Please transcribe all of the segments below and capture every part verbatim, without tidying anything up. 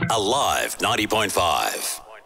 Alive ninety point five.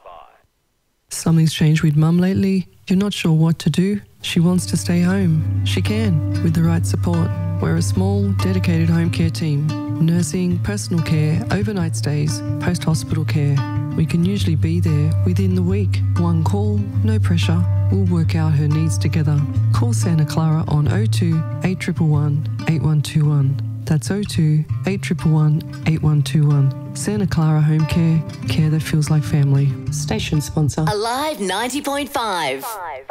Something's changed with Mum lately. You're not sure what to do? She wants to stay home. She can, with the right support. We're a small, dedicated home care team. Nursing, personal care, overnight stays, post-hospital care. We can usually be there within the week. One call, no pressure. We'll work out her needs together. Call Santa Clara on oh two, eight one one, eight one two one. That's oh two, eight one one, eight one two one. Santa Clara Home Care, care that feels like family. Station sponsor. Alive ninety point five.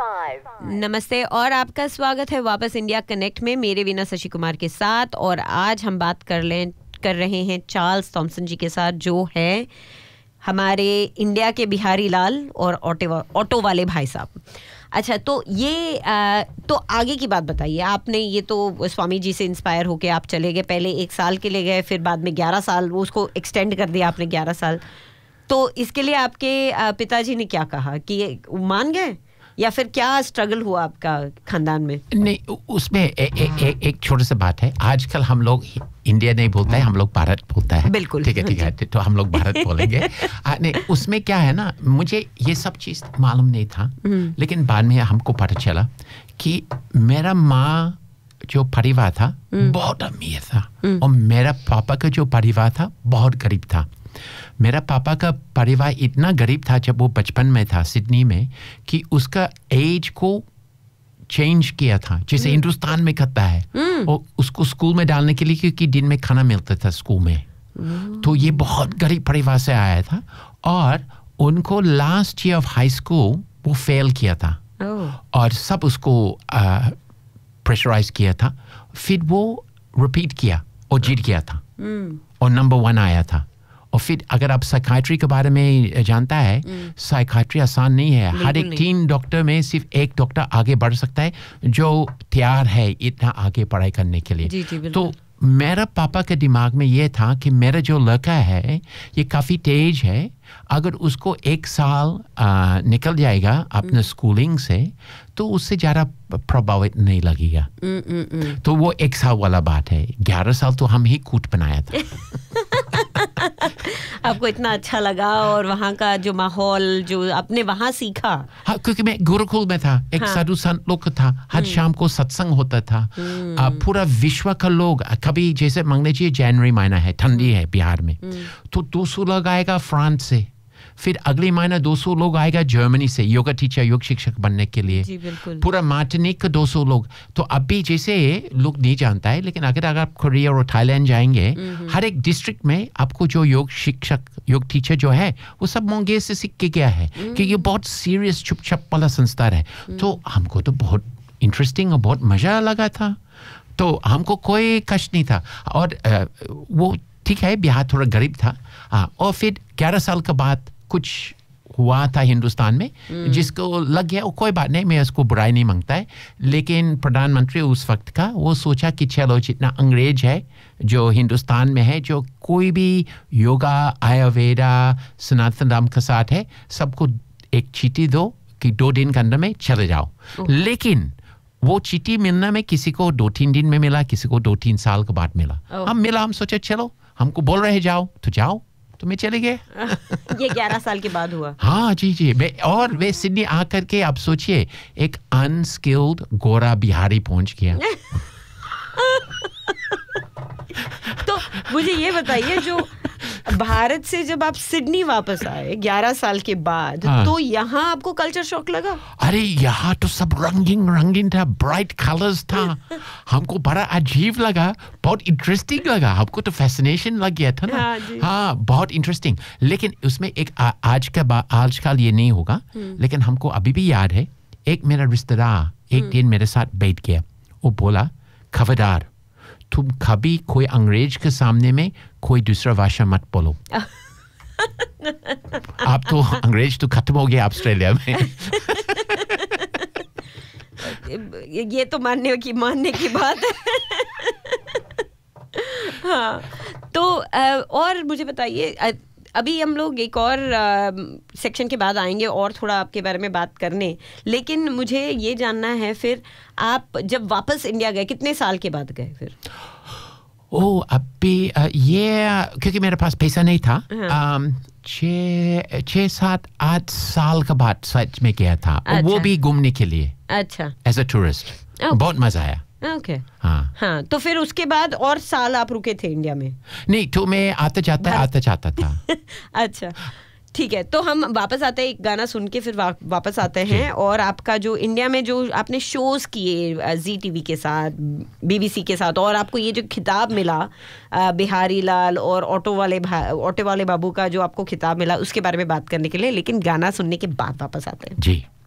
नमस्ते और आपका स्वागत है वापस India connect में मेरे वीना शशि कुमार के साथ। और आज हम बात कर ले कर रहे हैं चार्ल्स थॉमसन जी के साथ, जो है हमारे इंडिया के बिहारी लाल और ऑटो ऑटो वाले भाई साहब। अच्छा, तो ये आ, तो आगे की बात बताइए। आपने ये तो स्वामी जी से इंस्पायर होके आप चले गए, पहले एक साल के लिए गए, फिर बाद में ग्यारह साल उसको एक्सटेंड कर दिया आपने ग्यारह साल। तो इसके लिए आपके पिताजी ने क्या कहा कि मान गए, या फिर क्या स्ट्रगल हुआ आपका खानदान में? नहीं, उसमें ए, ए, ए, एक छोटी सी बात है। आजकल हम लोग इंडिया नहीं बोलता है, हम लोग भारत बोलता है। बिल्कुल, ठीक है ठीक है, तो हम लोग भारत बोलेंगे। आ, नहीं, उसमें क्या है ना, मुझे ये सब चीज़ मालूम नहीं था, लेकिन बाद में हमको पता चला कि मेरा माँ जो परिवार था बहुत अमीर था और मेरा पापा का जो परिवार था बहुत गरीब था। मेरा पापा का परिवार इतना गरीब था जब वो बचपन में था सिडनी में, कि उसका एज को चेंज किया था, जैसे हिंदुस्तान में करता है, और उसको स्कूल में डालने के लिए, क्योंकि दिन में खाना मिलता था स्कूल में। तो ये बहुत गरीब परिवार से आया था और उनको last year of high school वो फेल किया था और सब उसको प्रेशराइज किया था। फिर वो रिपीट किया और जीत गया था और नंबर वन आया था। और फिर अगर आप साइकाट्री के बारे में जानता है, साइकाट्री आसान नहीं है। हर एक तीन डॉक्टर में सिर्फ एक डॉक्टर आगे बढ़ सकता है जो तैयार है इतना आगे पढ़ाई करने के लिए। जी, जी, तो मेरा पापा के दिमाग में ये था कि मेरा जो लड़का है ये काफ़ी तेज है, अगर उसको एक साल आ, निकल जाएगा अपने स्कूलिंग से तो उससे ज़्यादा प्रभावित नहीं लगेगा। तो वो एक साल वाला बात है। ग्यारह साल तो हम ही कूट बनाया था। आपको इतना अच्छा लगा और वहाँ का जो माहौल जो आपने वहाँ सीखा? हाँ, क्योंकि मैं गुरुकुल में था, एक हाँ। साधु संत लोग था, हर शाम को सत्संग होता था। आ, पूरा विश्व का लोग, कभी जैसे मान लीजिए जनवरी महीना है, ठंडी है बिहार में, तो दो सौ लोग आएगा फ्रांस से, फिर अगले महीना दो सौ लोग आएगा जर्मनी से योगा टीचर, योग शिक्षक बनने के लिए। जी, पूरा मार्टिनिक का दो सौ लोग। तो अभी जैसे लोग नहीं जानता है, लेकिन अगर अगर आप कोरिया और थाईलैंड जाएंगे, हर एक डिस्ट्रिक्ट में आपको जो योग शिक्षक, योग टीचर जो है वो सब मंगेर से सीख के गया है, कि ये बहुत सीरियस चुपचाप वाला संस्था है। तो हमको तो बहुत इंटरेस्टिंग और बहुत मजा लगा था, तो हमको कोई कष्ट नहीं था। और आ, वो ठीक है, बिहार थोड़ा गरीब था। हाँ, और फिर ग्यारह साल के बाद कुछ हुआ था हिंदुस्तान में जिसको लग गया, वो कोई बात नहीं, मैं उसको बुराई नहीं मांगता है, लेकिन प्रधानमंत्री उस वक्त का वो सोचा कि चलो जितना अंग्रेज है जो हिंदुस्तान में है, जो कोई भी योगा, आयुर्वेदा, सनातन धर्म के साथ है, सबको एक चिट्ठी दो कि दो दिन के अंदर में चले जाओ। लेकिन वो चिट्ठी मिलने में किसी को दो तीन दिन में मिला, किसी को दो तीन साल के बाद मिला। हम मिला, हम सोचे चलो, हमको बोल रहे जाओ तो जाओ, तो मैं चले गए। ये ग्यारह साल के बाद हुआ? हाँ जी जी। मैं और वे सिडनी आकर के आप सोचिए एक अनस्किल्ड गोरा बिहारी पहुंच गया। तो मुझे ये बताइए, जो भारत से जब आप सिडनी वापस आए ग्यारह साल के बाद, हाँ। तो यहाँ आपको कल्चर शॉक लगा? अरे यहाँ तो सब रंगीन रंगीन था, ब्राइट कलर्स था। हमको बड़ा अजीब लगा, बहुत इंटरेस्टिंग लगा, हमको तो फैसिनेशन लग गया था ना। हाँ, हाँ, बहुत इंटरेस्टिंग। लेकिन उसमें एक आ, आज का आजकल ये नहीं होगा, लेकिन हमको अभी भी याद है, एक मेरा रिश्तेदार एक दिन मेरे साथ बैठ गया, वो बोला, खबरदार तुम कभी कोई अंग्रेज के सामने में कोई दूसरा भाषा मत बोलो। आप तो अंग्रेज तो खत्म हो गया ऑस्ट्रेलिया में। ये तो मानने की मानने की बात है। हाँ, तो और मुझे बताइए, अभी हम लोग एक और सेक्शन के बाद आएंगे और थोड़ा आपके बारे में बात करने, लेकिन मुझे ये जानना है, फिर आप जब वापस इंडिया गए कितने साल के बाद गए फिर? ओ अभी अ, ये क्योंकि मेरे पास पैसा नहीं था, अम, छः छः सात आठ साल के बाद सच में गया था, और वो अच्छा। भी घूमने के लिए अच्छा, एज अ टूरिस्ट। Oh. बहुत मजा आया। ओके। हाँ हाँ, तो फिर उसके बाद और साल आप रुके थे इंडिया में? नहीं, तो मैं आता जाता आता जाता था। अच्छा, ठीक है। तो हम वापस आते हैं, एक गाना सुन के फिर वा, वापस आते हैं। और आपका जो इंडिया में जो आपने शोज किए जी टीवी के साथ, बीबीसी के साथ, और आपको ये जो खिताब मिला अ, बिहारी लाल और ऑटो वाले भा- ऑटो वाले बाबू का जो आपको खिताब मिला, उसके बारे में बात करने के लिए, लेकिन गाना सुनने के बाद वापस आते हैं। जी।